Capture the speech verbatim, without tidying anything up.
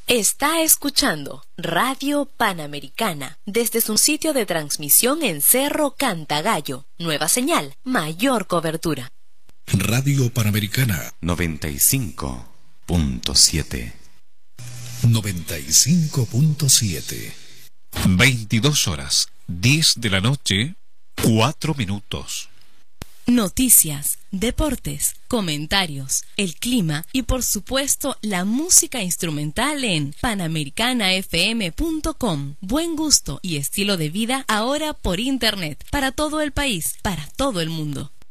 Está escuchando Radio Panamericana desde su sitio de transmisión en Cerro Cantagallo. Nueva señal, mayor cobertura. Radio Panamericana noventa y cinco punto siete. noventa y cinco punto siete. veintidós horas, diez de la noche, cuatro minutos. Noticias, deportes, comentarios, el clima y por supuesto la música instrumental en panamericana f m punto com. Buen gusto y estilo de vida ahora por internet, para todo el país, para todo el mundo.